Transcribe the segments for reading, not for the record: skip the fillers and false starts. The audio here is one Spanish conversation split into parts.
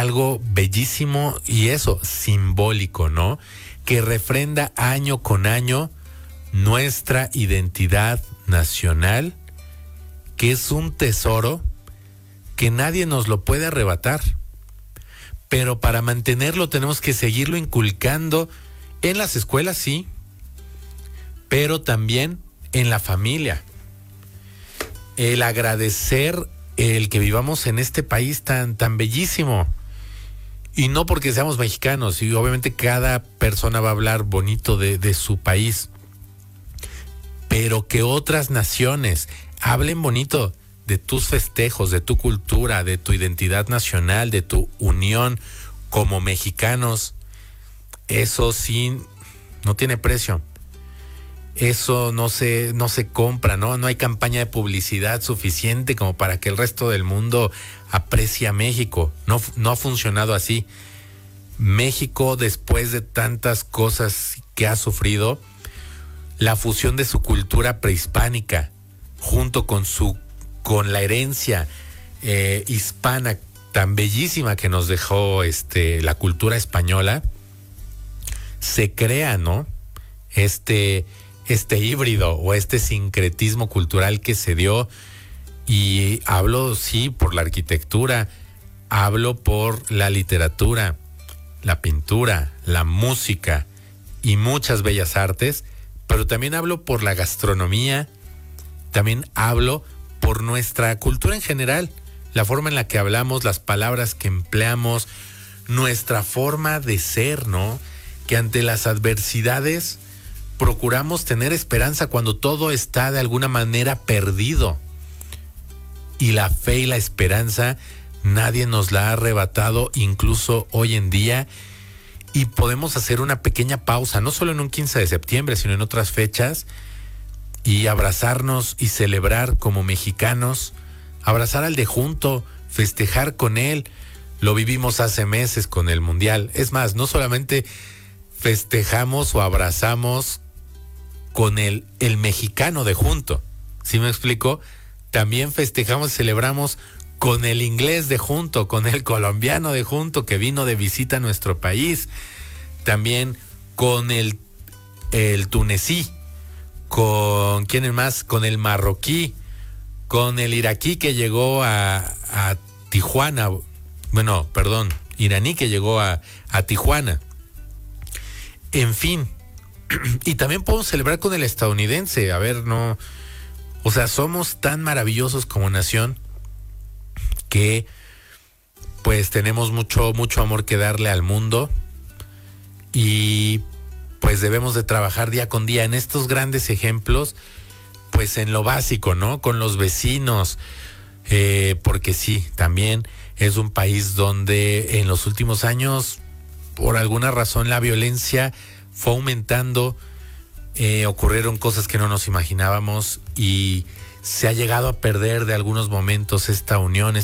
algo bellísimo y eso, simbólico, ¿no? Que refrenda año con año nuestra identidad nacional, que es un tesoro que nadie nos lo puede arrebatar. Pero para mantenerlo tenemos que seguirlo inculcando en las escuelas, sí, pero también en la familia. El agradecer el que vivamos en este país tan bellísimo. Y no porque seamos mexicanos, y obviamente cada persona va a hablar bonito de su país, pero que otras naciones hablen bonito de tus festejos, de tu cultura, de tu identidad nacional, de tu unión como mexicanos. Eso sí, no tiene precio. Eso no se compra, ¿no? No hay campaña de publicidad suficiente como para que el resto del mundo aprecie a México. No ha funcionado así. México, después de tantas cosas que ha sufrido, la fusión de su cultura prehispánica junto con la herencia hispana tan bellísima que nos dejó la cultura española, se crea, ¿no? Este híbrido o este sincretismo cultural que se dio, y hablo sí por la arquitectura, hablo por la literatura, la pintura, la música y muchas bellas artes, pero también hablo por la gastronomía, también hablo por nuestra cultura en general, la forma en la que hablamos, las palabras que empleamos, nuestra forma de ser, ¿no? Que ante las adversidades procuramos tener esperanza cuando todo está de alguna manera perdido. Y la fe y la esperanza nadie nos la ha arrebatado, incluso hoy en día. Y podemos hacer una pequeña pausa, no solo en un 15 de septiembre, sino en otras fechas, y abrazarnos y celebrar como mexicanos, abrazar al de junto, festejar con él. Lo vivimos hace meses con el Mundial. Es más, no solamente festejamos o abrazamos con el mexicano de junto, ¿sí me explico? También festejamos y celebramos con el inglés de junto, con el colombiano de junto que vino de visita a nuestro país, también con el tunecí, con ¿quién es más? Con el marroquí, con el iraquí que llegó a Tijuana, iraní que llegó a Tijuana. En fin, y también podemos celebrar con el estadounidense. A ver, no, o sea, somos tan maravillosos como nación que pues tenemos mucho amor que darle al mundo, y pues debemos de trabajar día con día en estos grandes ejemplos, pues en lo básico, ¿no? Con los vecinos, porque sí, también es un país donde en los últimos años, por alguna razón, la violencia fue aumentando, ocurrieron cosas que no nos imaginábamos y se ha llegado a perder de algunos momentos esta unión,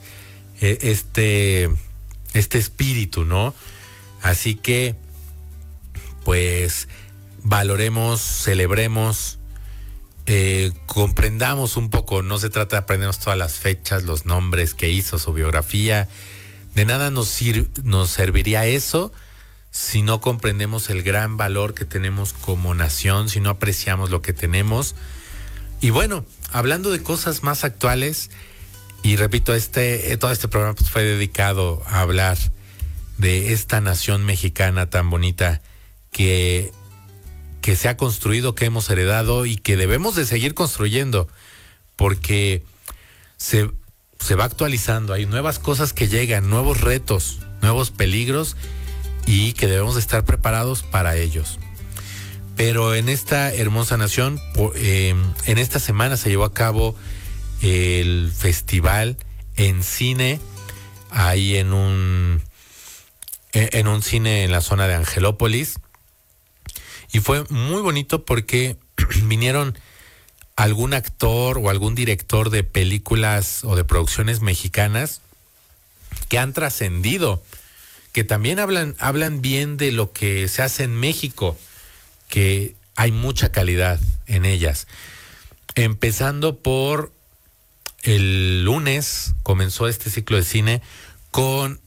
este espíritu, ¿no? Así que, pues, valoremos, celebremos, comprendamos un poco. No se trata de aprendernos todas las fechas, los nombres que hizo, su biografía. De nada nos serviría eso si no comprendemos el gran valor que tenemos como nación, si no apreciamos lo que tenemos. Y bueno, hablando de cosas más actuales, y repito, todo este programa pues fue dedicado a hablar de esta nación mexicana tan bonita que se ha construido, que hemos heredado y que debemos de seguir construyendo, porque se va actualizando, hay nuevas cosas que llegan, nuevos retos, nuevos peligros, y que debemos de estar preparados para ellos. Pero en esta hermosa nación, en esta semana se llevó a cabo el festival en cine, ahí en un cine en la zona de Angelópolis, y fue muy bonito porque vinieron algún actor o algún director de películas o de producciones mexicanas que han trascendido, que también hablan bien de lo que se hace en México, que hay mucha calidad en ellas. Empezando por el lunes, comenzó este ciclo de cine con